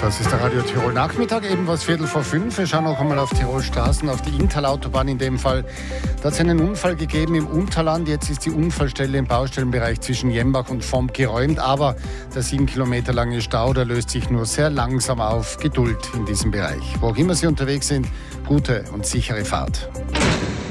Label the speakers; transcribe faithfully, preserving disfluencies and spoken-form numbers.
Speaker 1: Das ist der Radio Tirol Nachmittag, eben was Viertel vor fünf. Wir schauen noch einmal auf Tirol Straßen, auf die Inntal-Autobahn in dem Fall. Da hat es einen Unfall gegeben im Unterland. Jetzt ist die Unfallstelle im Baustellenbereich zwischen Jembach und Vomp geräumt. Aber der sieben Kilometer lange Stau, der löst sich nur sehr langsam auf. Geduld in diesem Bereich. Wo auch immer Sie unterwegs sind, gute und sichere Fahrt.